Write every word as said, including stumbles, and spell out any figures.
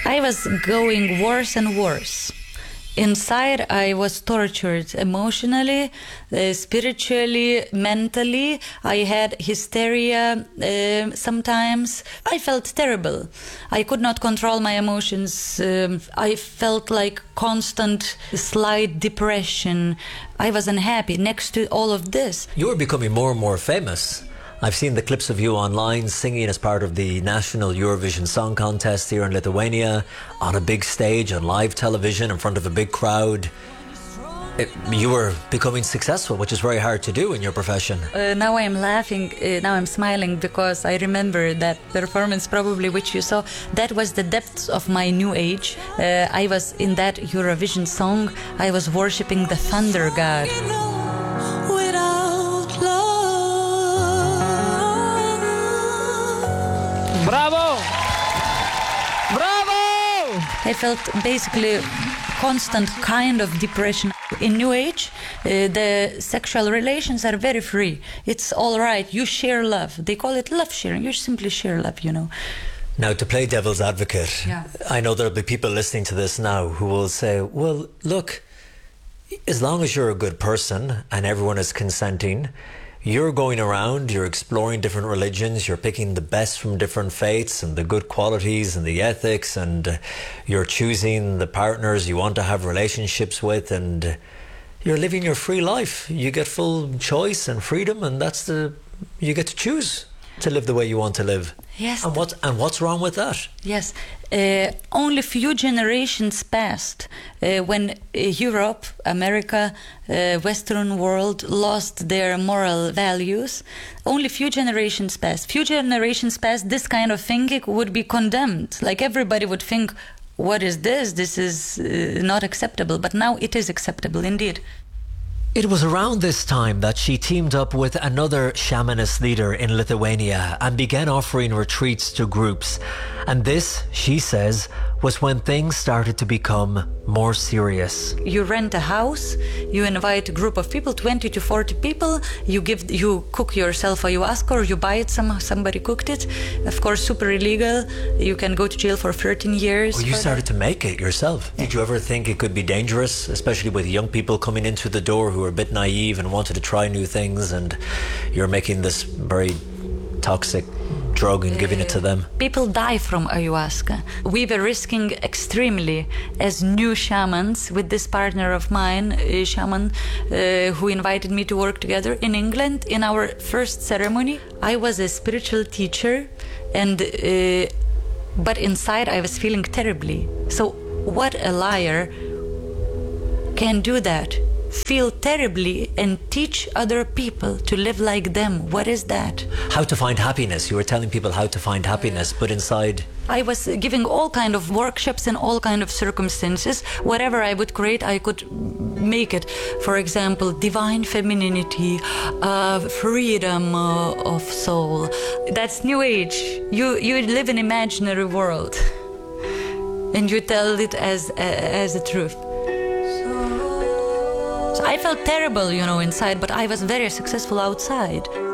I was going worse and worse. Inside, I was tortured emotionally, uh, spiritually, mentally. I had hysteria uh, sometimes. I felt terrible. I could not control my emotions. Um, I felt like constant slight depression. I was unhappy next to all of this. You were becoming more and more famous. I've seen the clips of you online singing as part of the National Eurovision Song Contest here in Lithuania, on a big stage, on live television, in front of a big crowd. It, you were becoming successful, which is very hard to do in your profession. Uh, now I'm laughing, uh, now I'm smiling, because I remember that performance probably which you saw. That was the depths of my new age. Uh, I was in that Eurovision song, I was worshipping the thunder god. Bravo! Bravo! I felt basically constant kind of depression. In New Age, uh, the sexual relations are very free. It's all right. You share love. They call it love sharing. You simply share love, you know. Now, to play devil's advocate, yeah. I know there'll be people listening to this now who will say, well, look, as long as you're a good person and everyone is consenting, you're going around, you're exploring different religions, you're picking the best from different faiths and the good qualities and the ethics, and uh, you're choosing the partners you want to have relationships with, and uh, you're living your free life. You get full choice and freedom, and that's the, you get to choose to live the way you want to live. Yes. And what and what's wrong with that? Yes. Uh, only few generations passed uh, when uh, Europe, America, uh, Western world lost their moral values. Only few generations passed. Few generations passed, this kind of thinking would be condemned. Like everybody would think, what is this? This is uh, not acceptable. But now it is acceptable indeed. It was around this time that she teamed up with another shamanist leader in Lithuania and began offering retreats to groups. And this, she says, was when things started to become more serious. You rent a house, you invite a group of people, twenty to forty people, you give, you cook yourself ayahuasca, or you buy it, some, somebody cooked it. Of course, super illegal. You can go to jail for thirteen years. Well, you started to make it yourself. Did you ever think it could be dangerous, especially with young people coming into the door who are a bit naive and wanted to try new things, and you're making this very toxic drug and giving it to them? People die from ayahuasca. We were risking extremely as new shamans with this partner of mine, a shaman, uh, who invited me to work together in England. In our first ceremony, I was a spiritual teacher, and uh, but inside I was feeling terribly. So what a liar can do that? Feel terribly and teach other people to live like them. What is that? How to find happiness. You were telling people how to find happiness, but inside... I was giving all kind of workshops in all kind of circumstances. Whatever I would create, I could make it. For example, divine femininity, uh, freedom uh, of soul. That's New Age. You, you live in imaginary world. And you tell it as, as a truth. I felt terrible, you know, inside, but I was very successful outside.